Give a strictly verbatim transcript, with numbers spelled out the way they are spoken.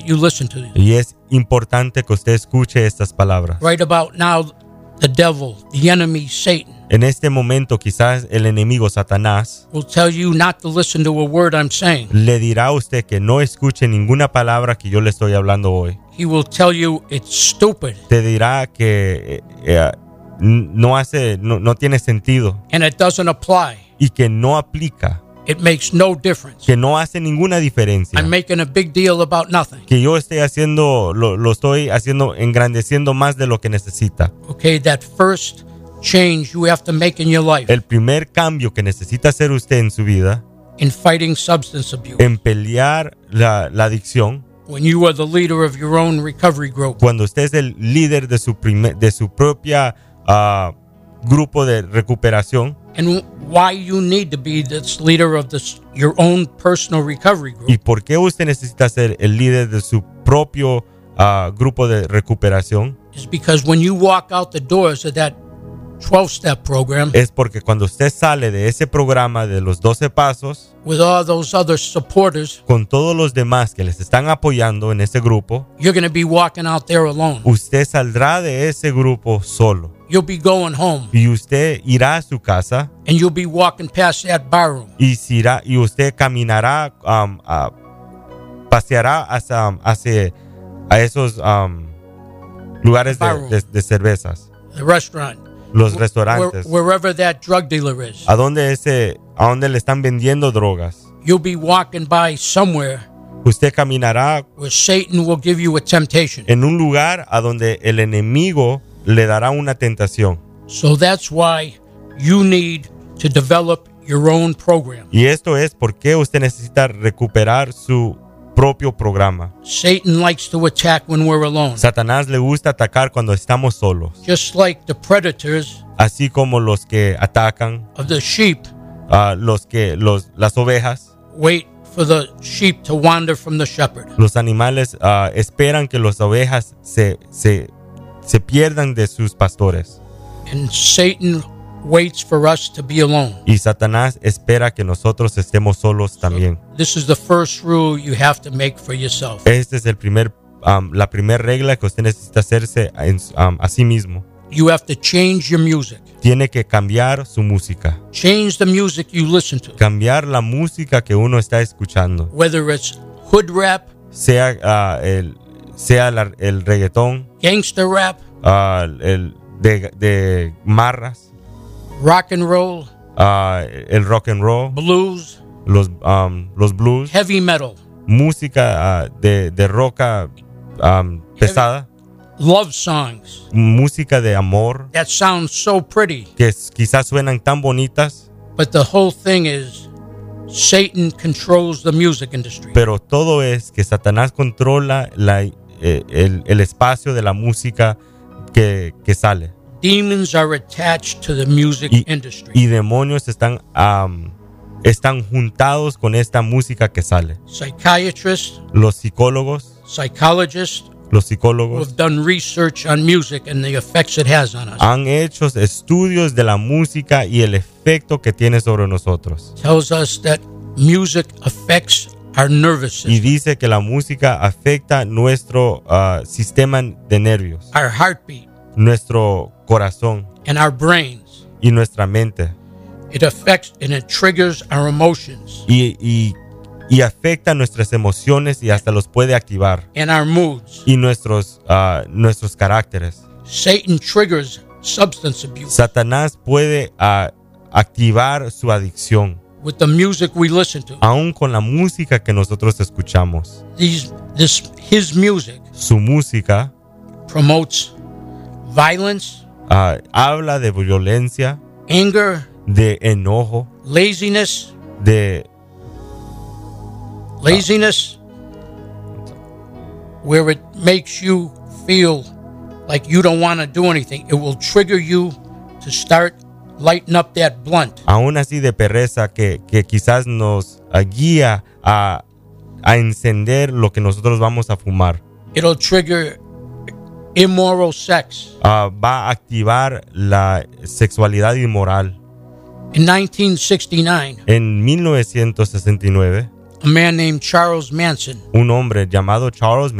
You listen to them. Y es importante que usted escuche estas palabras. Right about now, the devil, the enemy, Satan, En este momento, quizás el enemigo Satanás will tell you not to listen to a word I'm saying. le dirá a usted que no escuche ninguna palabra que yo le estoy hablando hoy. He will tell you it's stupid Te dirá que eh, eh, no hace, no, no tiene sentido and it doesn't apply. y que no aplica, It makes no difference. que no hace ninguna diferencia. I'm making a big deal about nothing. Que yo estoy haciendo, lo, lo estoy haciendo, engrandeciendo más de lo que necesita. Okay, that first change you have to make in your life El primer cambio que necesita hacer usted en su vida, in fighting substance abuse. en pelear la, la adicción, When you are the leader of your own recovery group, cuando usted es el líder de su, primer, de su propia uh, grupo de recuperación, and why you need to be this leader of this your own personal recovery y group por qué usted necesita ser el líder de su propio uh, grupo de recuperación, is because when you walk out the doors of that twelve-step program es porque cuando usted sale de ese programa de los doce pasos, with all those other supporters, con todos los demás que les están apoyando en ese grupo, you're going to be walking out there alone. usted saldrá de ese grupo solo. You'll be going home Y usted irá a su casa and you'll be walking past that bar room. y, irá, y usted caminará, um, a, paseará hacia, hacia a esos um, lugares de, de, de cervezas, The restaurant, los wh- restaurantes, where- wherever that drug dealer is. a donde, ese, a donde le están vendiendo drogas. You'll be walking by somewhere Usted caminará where Satan will give you a temptation. en un lugar a donde el enemigo le dará una tentación. So that's why you need to develop your own program. Y esto es porque usted necesita recuperar su propio programa. Satan likes to attack when we're alone. Satanás le gusta atacar cuando estamos solos, Just like the predators así como los que atacan, of the sheep uh, los que los las ovejas, wait for the sheep to wander from the shepherd. los animales uh, esperan que las ovejas se se se pierdan de sus pastores. And Satan waits for us to be alone. Y Satanás espera que nosotros estemos solos también. This is the first rule you have to make for yourself. Este es el primer, um, la primera regla que usted necesita hacerse en, um, a sí mismo. You have to change your music. Tiene que cambiar su música, Change the music you listen to. cambiar la música que uno está escuchando, Whether it's hood rap, sea uh, el sea la, el reggaetón, gangster rap, uh, el de, de marras, rock and roll, uh, el rock and roll, blues, los um, los blues, heavy metal, música uh, de de roca um, pesada, love songs música de amor that sound so pretty. que es- quizás suenan tan bonitas, But the whole thing is Satan controls the music industry. pero todo es que Satanás controla la, eh, el, el espacio de la música que, que sale. Demons are attached to the music Y, industry. y demonios están, um, están juntados con esta música que sale. Psychiatrists, Los psicólogos, psychologists los who psicólogos have done research on music and the effects it has on us han hecho estudios de la música y el efecto que tiene sobre nosotros. tells us that music affects our nervous Y system, dice que la música afecta nuestro uh, sistema de nervios, our heartbeat, nuestro corazón and our brains. y nuestra mente. It affects and it triggers our emotions Y, y, y afecta nuestras emociones y hasta los puede activar. and our moods. Y nuestros, uh, nuestros caracteres. Satan triggers substance abuse Satanás puede uh, activar su adicción, with the music we listen to. aún con la música que nosotros escuchamos. These, this, his music Su música promotes violence, uh, habla de violencia, anger, de enojo, laziness, de laziness, where it makes you feel like you don't want to do anything. It will trigger you to start lighting up that blunt. aún así de pereza que, que quizás nos uh, guía a, a encender lo que nosotros vamos a fumar. It'll trigger immoral sex. Uh, va a activar la sexualidad inmoral. In nineteen sixty-nine, En mil novecientos sesenta y nueve, a man named Charles Manson. un hombre llamado Charles